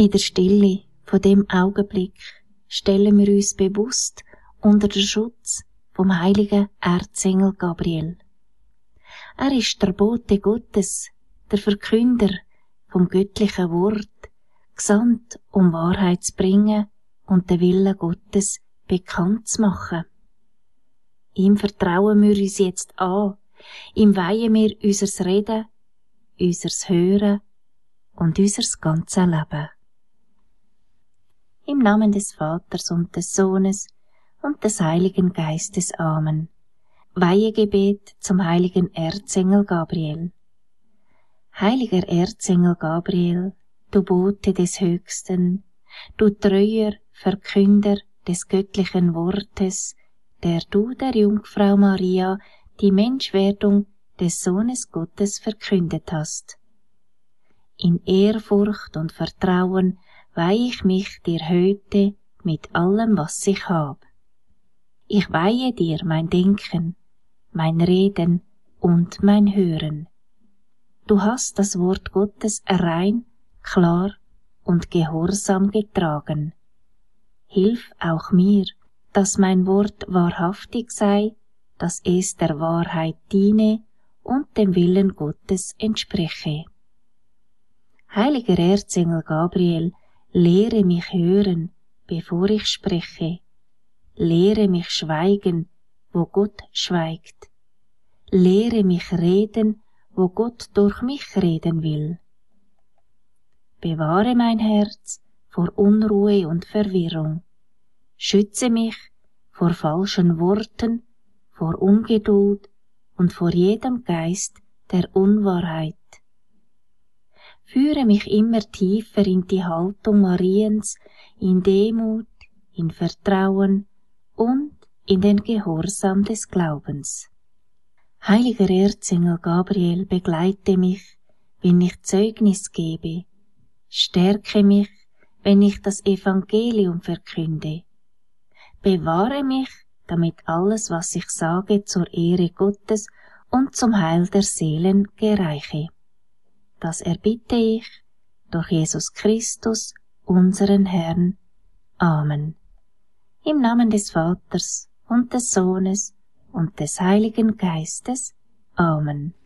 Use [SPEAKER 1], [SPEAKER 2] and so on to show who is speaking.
[SPEAKER 1] In der Stille von dem Augenblick stellen wir uns bewusst unter den Schutz vom heiligen Erzengel Gabriel. Er ist der Bote Gottes, der Verkünder vom göttlichen Wort, gesandt, um Wahrheit zu bringen und den Willen Gottes bekannt zu machen. Ihm vertrauen wir uns jetzt an, ihm weihen wir unser Reden, unser Hören und unser ganzes Leben. Im Namen des Vaters und des Sohnes und des Heiligen Geistes. Amen. Weihegebet zum heiligen Erzengel Gabriel. Heiliger Erzengel Gabriel, du Bote des Höchsten, du treuer Verkünder des göttlichen Wortes, der du der Jungfrau Maria die Menschwerdung des Sohnes Gottes verkündet hast. In Ehrfurcht und Vertrauen weihe ich mich dir heute mit allem, was ich hab. Ich weihe dir mein Denken, mein Reden und mein Hören. Du hast das Wort Gottes rein, klar und gehorsam getragen. Hilf auch mir, dass mein Wort wahrhaftig sei, dass es der Wahrheit diene und dem Willen Gottes entspreche. Heiliger Erzengel Gabriel, lehre mich hören, bevor ich spreche. Lehre mich schweigen, wo Gott schweigt. Lehre mich reden, wo Gott durch mich reden will. Bewahre mein Herz vor Unruhe und Verwirrung. Schütze mich vor falschen Worten, vor Ungeduld und vor jedem Geist der Unwahrheit. Führe mich immer tiefer in die Haltung Mariens, in Demut, in Vertrauen und in den Gehorsam des Glaubens. Heiliger Erzengel Gabriel, begleite mich, wenn ich Zeugnis gebe. Stärke mich, wenn ich das Evangelium verkünde. Bewahre mich, damit alles, was ich sage, zur Ehre Gottes und zum Heil der Seelen gereiche. Das erbitte ich durch Jesus Christus, unseren Herrn. Amen. Im Namen des Vaters und des Sohnes und des Heiligen Geistes. Amen.